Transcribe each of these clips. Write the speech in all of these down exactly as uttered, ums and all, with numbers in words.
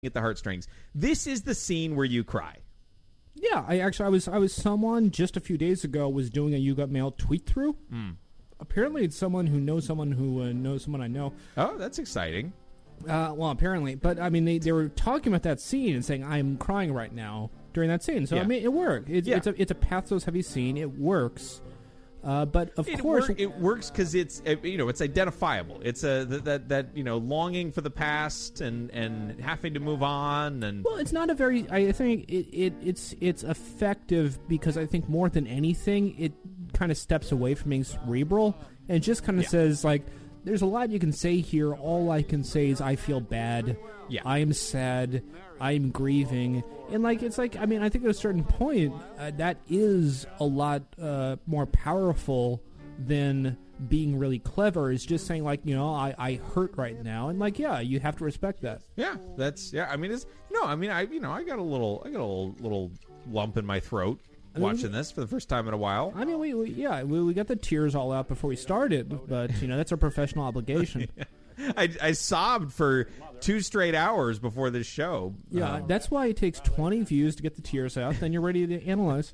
at the heartstrings. This is the scene where you cry. Yeah, I actually I was I was someone just a few days ago was doing a You Got Mail tweet through. Mm. Apparently, it's someone who knows someone who uh, knows someone I know. Oh, that's exciting. Uh, well, apparently, but I mean, they, they were talking about that scene and saying I'm crying right now during that scene. So yeah. I mean, it worked. It's, yeah. it's a it's a pathos heavy scene. It works. Uh, but of it course, work, it works because it's you know it's identifiable. It's a that, that that you know longing for the past and, and having to move on and well, it's not a very. I think it, it it's it's effective because I think more than anything, it kind of steps away from being cerebral and just kind of yeah. says like, there's a lot you can say here. All I can say is I feel bad. Yeah, I am sad. I am grieving. And, like, it's like, I mean, I think at a certain point, uh, that is a lot uh, more powerful than being really clever. Is just saying, like, you know, I, I hurt right now. And, like, yeah, you have to respect that. Yeah, that's, yeah, I mean, it's, no, I mean, I, you know, I got a little, I got a little, little lump in my throat I mean, watching this for the first time in a while. I mean, we, we yeah, we, we got the tears all out before we started, but, you know, that's our professional obligation. yeah. I, I sobbed for two straight hours before this show. Yeah, um, that's why it takes twenty views to get the tears out. Then you're ready to analyze.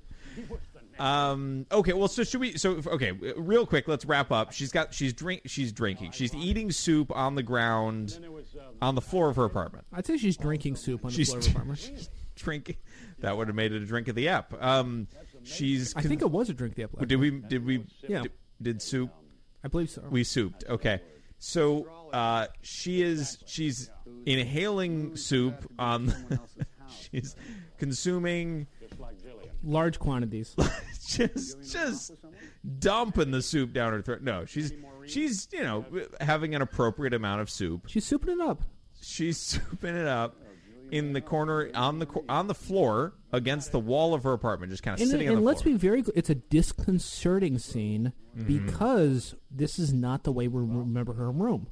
Um. Okay. Well, so should we? So okay. Real quick, let's wrap up. She's got. She's drink. She's drinking. She's eating soup on the ground, on the floor of her apartment. I'd say she's drinking soup on the she's floor of her apartment. She's drinking. That would have made it a drink of the ep. Um. She's. I think it was a drink of the ep. Did we? Did we? Yeah. Did, did soup? I believe so. We souped. Okay. So uh, she is she's inhaling soup on the, she's consuming large quantities. just just dumping the soup down her throat. No, she's she's you know having an appropriate amount of soup. She's souping it up. She's souping it up in the corner on the on the floor against the wall of her apartment, just kind of and, sitting and on the let's floor. be very clear, it's a disconcerting scene mm-hmm. because this is not the way we remember her room.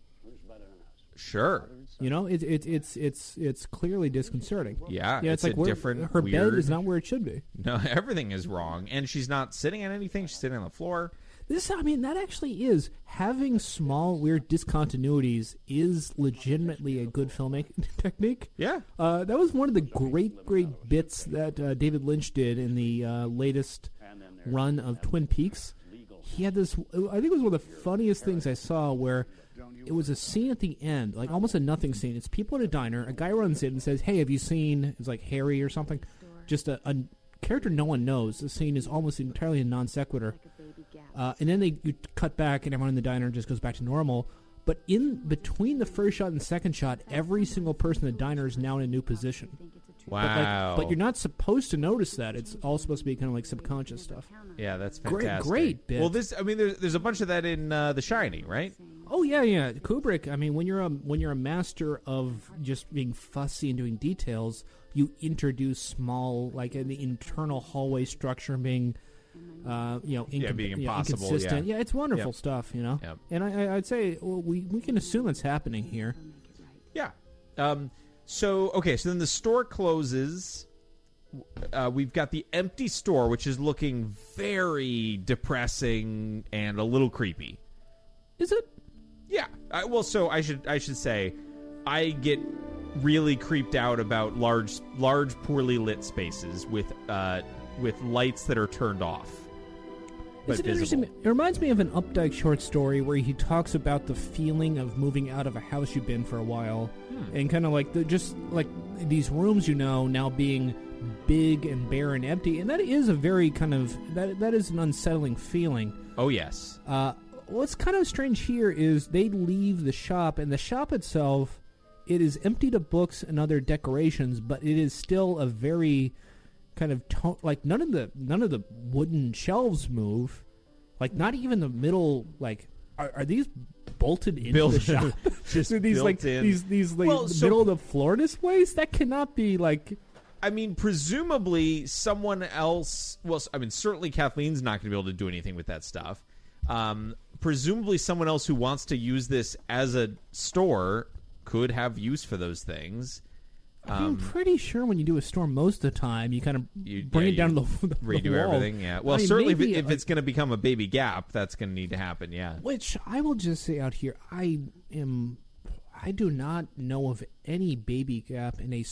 Sure. You know, it, it, it's it's it's clearly disconcerting. Yeah, yeah it's, it's like a different. Her weird, bed is not where it should be. No, everything is wrong, and she's not sitting on anything. She's sitting on the floor. This, I mean, that actually is having small weird discontinuities is legitimately a good filmmaking technique. Yeah, uh, that was one of the great, great bits that uh, David Lynch did in the uh, latest run of Twin Peaks. He had this. I think it was one of the funniest things I saw where. It was a scene at the end, like almost a nothing scene. It's people at a diner. A guy runs in and says, "Hey, have you seen?" It's like Harry or something. Just a, a character no one knows. The scene is almost entirely a non sequitur. Uh, and then they you cut back, and everyone in the diner just goes back to normal. But in between the first shot and the second shot, every single person in the diner is now in a new position. Wow! But, like, but you're not supposed to notice that. It's all supposed to be kind of like subconscious stuff. Yeah, that's great. fantastic. Great bit. Well, this. I mean, there's, there's a bunch of that in uh, The Shining, right? Oh yeah, yeah. Kubrick. I mean, when you're a when you're a master of just being fussy and doing details, you introduce small, like in the internal hallway structure being, uh, you know, incom- yeah, being you know, impossible. inconsistent. Yeah, yeah it's wonderful yep. stuff, you know. Yep. And I, I'd say well, we we can assume it's happening here. Yeah. Um. So okay. So then the store closes. Uh, we've got the empty store, which is looking very depressing and a little creepy. Is it? Yeah. I, well, so I should I should say, I get really creeped out about large large poorly lit spaces with uh with lights that are turned off. It's an interesting. It reminds me of an Updike short story where he talks about the feeling of moving out of a house you've been for a while, hmm. and kind of like the just like these rooms you know now being big and bare and empty, and that is a very kind of that that is an unsettling feeling. Oh yes. Uh, what's kind of strange here is they leave the shop, and the shop itself, it is emptied of books and other decorations, but it is still a very kind of to- like none of the none of the wooden shelves move, like not even the middle. Like, are, are these bolted into Built, the shop? just so these built like in. these these like well, the so, middle of the floor in this place? That cannot be like. I mean, presumably someone else. Well, I mean, certainly Kathleen's not going to be able to do anything with that stuff. Um, presumably, someone else who wants to use this as a store could have use for those things. Um, I'm pretty sure when you do a store, most of the time you kind of you, bring yeah, it down you to the, the redo wall. everything. Yeah. Well, I mean, certainly if, maybe, it, if like, it's going to become a baby gap, that's going to need to happen. Yeah. Which I will just say out here, I am. I do not know of any baby gap in a